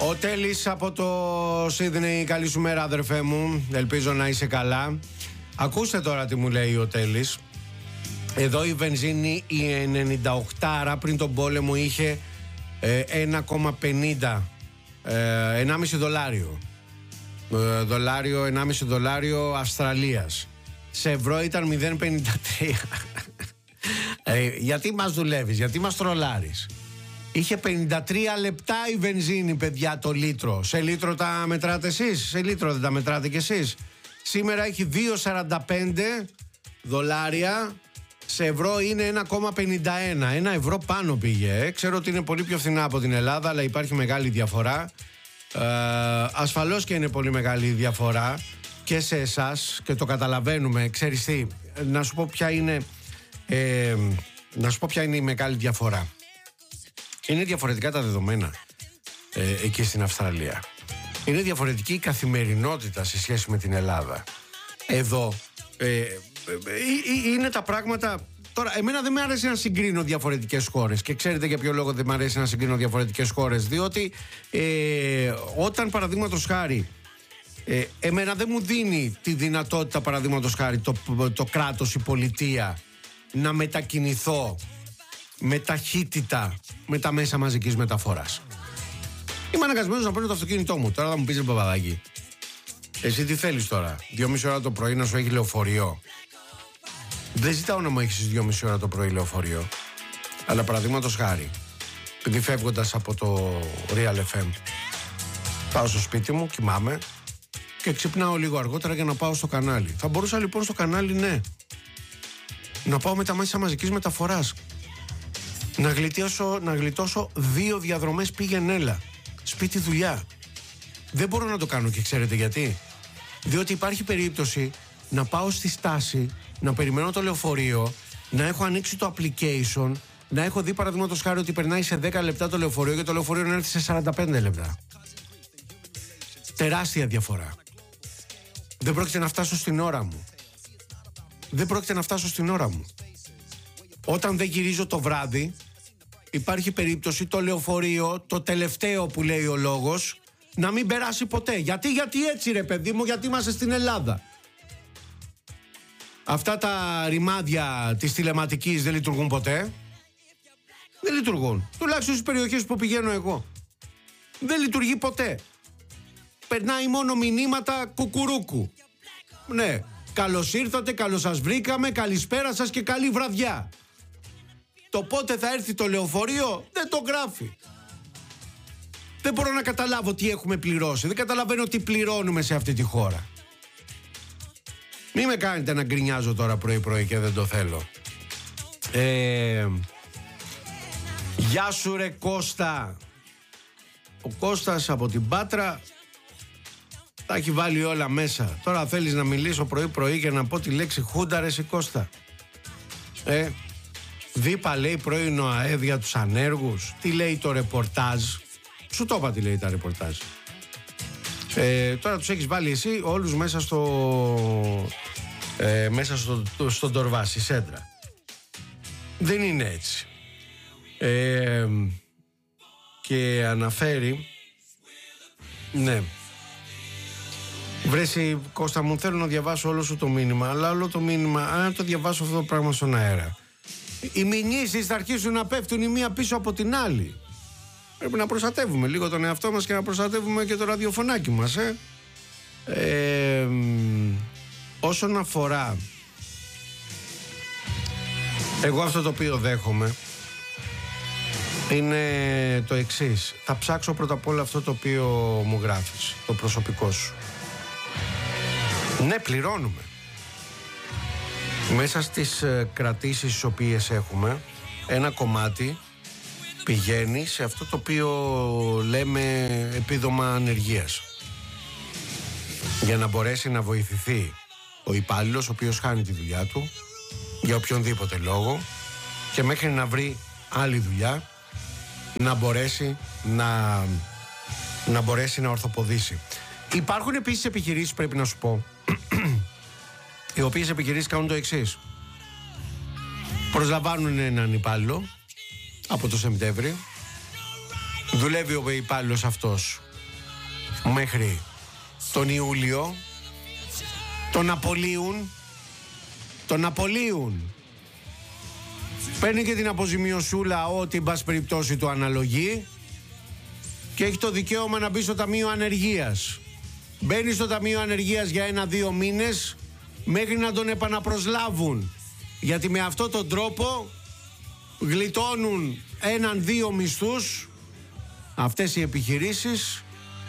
Ο Τέλης από το Σίδνεϊ, καλή σου μέρα αδερφέ μου, ελπίζω να είσαι καλά. Ακούστε τώρα τι μου λέει ο Τέλης. Εδώ η βενζίνη η 98 πριν τον πόλεμο είχε 1,50 1,5 δολάριο. Δολάριο, 1,5 δολάριο Αυστραλίας. Σε ευρώ ήταν 0,53. Γιατί μας δουλεύεις, γιατί μας τρολάρεις? Είχε 53 λεπτά η βενζίνη, παιδιά, το λίτρο. Σε λίτρο τα μετράτε εσείς? Σε λίτρο δεν τα μετράτε κι εσείς? Σήμερα έχει 2,45 δολάρια. Σε ευρώ είναι 1,51. 1 ευρώ πάνω πήγε. Ξέρω ότι είναι πολύ πιο φθηνά από την Ελλάδα, αλλά υπάρχει μεγάλη διαφορά. Ασφαλώς και είναι πολύ μεγάλη διαφορά και σε εσάς και το καταλαβαίνουμε. Ξέρεις τι, να σου πω ποια είναι η μεγάλη διαφορά. Είναι διαφορετικά τα δεδομένα εκεί στην Αυστραλία. Είναι διαφορετική η καθημερινότητα σε σχέση με την Ελλάδα. Εδώ είναι τα πράγματα. Τώρα, εμένα δεν με αρέσει να συγκρίνω διαφορετικές χώρες. Και ξέρετε για ποιο λόγο δεν με αρέσει να συγκρίνω διαφορετικές χώρες? Διότι όταν, παραδείγματος χάρη, εμένα δεν μου δίνει τη δυνατότητα, παραδείγματος χάρη, το κράτος, η πολιτεία, να μετακινηθώ με ταχύτητα με τα μέσα μαζικής μεταφοράς. Είμαι αναγκασμένος να παίρνω το αυτοκίνητό μου. Τώρα θα μου πεις, ρε Παπαδάκη, εσύ τι θέλεις τώρα? 2,5 ώρα το πρωί να σου έχει λεωφορείο? Δεν ζητάω να μου έχεις 2,5 ώρα το πρωί λεωφορείο. Αλλά παραδείγματος χάρη, επειδή φεύγοντας από το Real FM, πάω στο σπίτι μου, κοιμάμαι και ξυπνάω λίγο αργότερα για να πάω στο κανάλι. Θα μπορούσα λοιπόν στο κανάλι, ναι, να πάω με τα μέσα μαζικής μεταφοράς. Να γλιτώσω 2 διαδρομές πήγαινε έλα. Σπίτι δουλειά. Δεν μπορώ να το κάνω και ξέρετε γιατί? Διότι υπάρχει περίπτωση να πάω στη στάση, να περιμένω το λεωφορείο, να έχω ανοίξει το application, να έχω δει παραδείγματος χάρη ότι περνάει σε 10 λεπτά το λεωφορείο και το λεωφορείο να έρθει σε 45 λεπτά. Τεράστια διαφορά. Δεν πρόκειται να φτάσω στην ώρα μου. Όταν δεν γυρίζω το βράδυ, υπάρχει περίπτωση το λεωφορείο, το τελευταίο που λέει ο λόγος, να μην περάσει ποτέ. Γιατί έτσι ρε παιδί μου, γιατί είμαστε στην Ελλάδα. Αυτά τα ρημάδια της τηλεματικής δεν λειτουργούν ποτέ. Δεν λειτουργούν. Τουλάχιστον στις περιοχές που πηγαίνω εγώ. Δεν λειτουργεί ποτέ. Περνάει μόνο μηνύματα κουκουρούκου. Ναι. Καλώς ήρθατε, καλώς σας βρήκαμε, καλησπέρα σας και καλή βραδιά. Το πότε θα έρθει το λεωφορείο δεν το γράφει. Δεν μπορώ να καταλάβω τι έχουμε πληρώσει. Δεν καταλαβαίνω τι πληρώνουμε σε αυτή τη χώρα. Μη με κάνετε να γκρινιάζω τώρα πρωί-πρωί και δεν το θέλω. Γεια σου ρε Κώστα. Ο Κώστας από την Πάτρα τα έχει βάλει όλα μέσα. Τώρα θέλεις να μιλήσω πρωί-πρωί και να πω τη λέξη χούντα ρε εσύ Κώστα? Δίπα λέει πρώην ΑΕΔ για τους ανέργους. Τι λέει το ρεπορτάζ? Σου το είπα τι λέει τα ρεπορτάζ. Τώρα τους έχεις βάλει εσύ όλους μέσα στον Τορβάση Σέντρα. Δεν είναι έτσι. Και αναφέρει, ναι, βρέσει Κώστα μου, θέλω να διαβάσω όλο σου το μήνυμα, αλλά όλο το μήνυμα, αν το διαβάσω αυτό το πράγμα στον αέρα, οι μηνύσεις θα αρχίσουν να πέφτουν η μία πίσω από την άλλη. Πρέπει να προστατεύουμε λίγο τον εαυτό μας και να προστατεύουμε και το ραδιοφωνάκι μας. Όσον αφορά, εγώ αυτό το οποίο δέχομαι είναι το εξής. Θα ψάξω πρώτα απ' όλα αυτό το οποίο μου γράφεις, το προσωπικό σου. Ναι, πληρώνουμε. Μέσα στις κρατήσεις τις οποίες έχουμε, ένα κομμάτι πηγαίνει σε αυτό το οποίο λέμε επίδομα ανεργίας, για να μπορέσει να βοηθηθεί ο υπάλληλος ο οποίος χάνει τη δουλειά του για οποιονδήποτε λόγο και μέχρι να βρει άλλη δουλειά να μπορέσει να ορθοποδήσει. Υπάρχουν επίσης επιχειρήσεις, πρέπει να σου πω, οι οποίες επιχειρήσεις κάνουν το εξής. Προσλαμβάνουν έναν υπάλληλο από το Σεπτέμβρη, δουλεύει ο υπάλληλος αυτός μέχρι τον Ιούλιο. Τον απολύουν. Παίρνει και την αποζημιωσούλα ό,τι εν πάση περιπτώσει του αναλογεί και έχει το δικαίωμα να μπει στο Ταμείο Ανεργίας. Μπαίνει στο Ταμείο Ανεργίας για 1-2 μήνες μέχρι να τον επαναπροσλάβουν, γιατί με αυτόν τον τρόπο γλιτώνουν 1-2 μισθούς αυτές οι επιχειρήσεις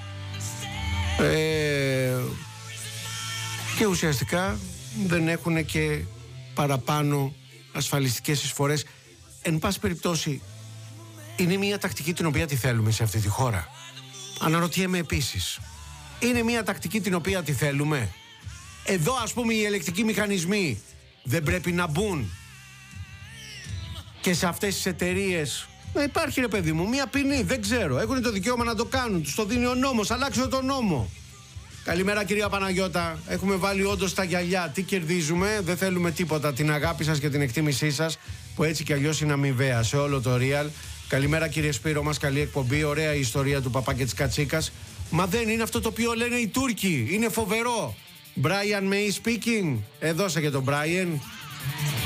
και ουσιαστικά δεν έχουν και παραπάνω ασφαλιστικές εισφορές. Εν πάση περιπτώσει, είναι μια τακτική την οποία τη θέλουμε σε αυτή τη χώρα. Αναρωτιέμαι επίσης, είναι μια τακτική την οποία τη θέλουμε? Εδώ ας πούμε οι ελεκτικοί μηχανισμοί δεν πρέπει να μπουν και σε αυτές τις εταιρείες? Υπάρχει ρε παιδί μου μια ποινή, δεν ξέρω, έχουν το δικαίωμα να το κάνουν, τους το δίνει ο νόμος, αλλάξτε τον νόμο. Καλημέρα κυρία Παναγιώτα, έχουμε βάλει όντως τα γυαλιά, τι κερδίζουμε? Δεν θέλουμε τίποτα, την αγάπη σας και την εκτίμησή σας που έτσι κι αλλιώς είναι αμοιβαία σε όλο το Real. Καλημέρα κύριε Σπύρο μας, καλή εκπομπή, ωραία η ιστορία του παπά και της κατσίκας. Μα δεν είναι αυτό το οποίο λένε οι Τούρκοι, είναι φοβερό. Brian May speaking, δώσε και τον Brian.